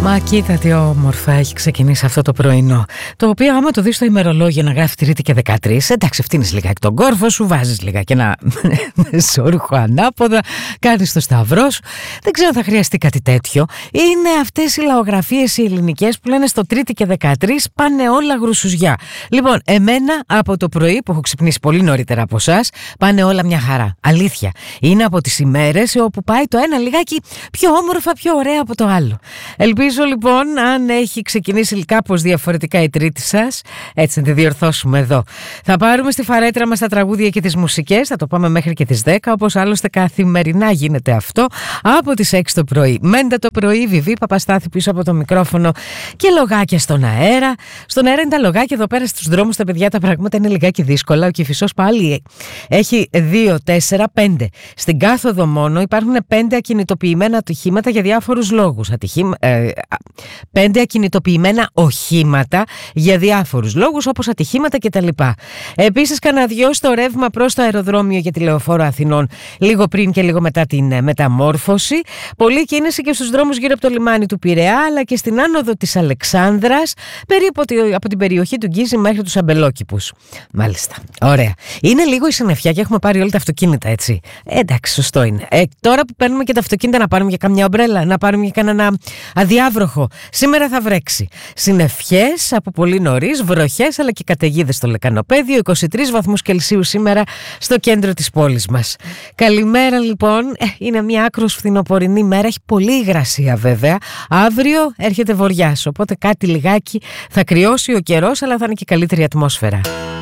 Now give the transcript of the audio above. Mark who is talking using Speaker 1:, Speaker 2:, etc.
Speaker 1: Μα κοίτα τι όμορφα έχει ξεκινήσει αυτό το πρωινό. Το οποίο άμα το δεις στο ημερολόγιο να γράφει Τρίτη και 13, εντάξει, φτύνεις λιγάκι τον κόρφο σου, βάζεις λιγάκι ένα μεσόρουχο ανάποδα, κάνεις το σταυρό σου. Δεν ξέρω αν θα χρειαστεί κάτι τέτοιο. Είναι αυτές οι λαογραφίες οι ελληνικές που λένε στο Τρίτη και 13 πάνε όλα γρουσουζιά. Λοιπόν, εμένα από το πρωί που έχω ξυπνήσει πολύ νωρίτερα από εσάς, πάνε όλα μια χαρά. Αλήθεια. Είναι από τις ημέρες όπου πάει το ένα λιγάκι πιο όμορφα, πιο ωραία από το άλλο. Ελπίζω λοιπόν, αν έχει ξεκινήσει κάπως διαφορετικά η Τρίτη σας, έτσι να τη διορθώσουμε εδώ. Θα πάρουμε στη φαρέτρα μας τα τραγούδια και τις μουσικές, θα το πάμε μέχρι και τις 10, όπως άλλωστε καθημερινά γίνεται αυτό, από τις 6 το πρωί. Μέντα το πρωί, Βιβί Παπαστάθη πίσω από το μικρόφωνο και λογάκια στον αέρα. Στον αέρα είναι τα λογάκια, εδώ πέρα στους δρόμους τα παιδιά τα πράγματα είναι λιγάκι δύσκολα. Ο Κηφισός πάλι έχει 2, 4, 5. Στην κάθοδο μόνο υπάρχουν 5 ακινητοποιημένα ατυχήματα για διάφορους λόγους. 5 ακινητοποιημένα οχήματα για διάφορους λόγους, όπως ατυχήματα κτλ. Επίσης, κανένα δυο στο ρεύμα προς το αεροδρόμιο για τη Λεωφόρο Αθηνών, λίγο πριν και λίγο μετά την μεταμόρφωση. Πολλή κίνηση και στους δρόμους γύρω από το λιμάνι του Πειραιά, αλλά και στην άνοδο της Αλεξάνδρας, περίπου από την περιοχή του Γκίζη μέχρι τους Αμπελόκηπους. Μάλιστα. Ωραία. Είναι λίγο η συννεφιά και έχουμε πάρει όλα τα αυτοκίνητα, έτσι. Εντάξει, σωστό είναι. Τώρα που παίρνουμε και τα αυτοκίνητα, να πάρουμε και καμιά ομπρέλα, να πάρουμε και κανένα αδιάβροχο. Σήμερα θα βρέξει. Συννεφιές από πολύ νωρίς, βροχές αλλά και καταιγίδες στο λεκανοπέδιο. 23 βαθμούς Κελσίου σήμερα στο κέντρο της πόλης μας. Καλημέρα λοιπόν. Είναι μια άκρως φθινοπορεινή μέρα. Έχει πολύ υγρασία βέβαια. Αύριο έρχεται βοριάς. Οπότε κάτι λιγάκι θα κρυώσει ο καιρός, αλλά θα είναι και καλύτερη ατμόσφαιρα.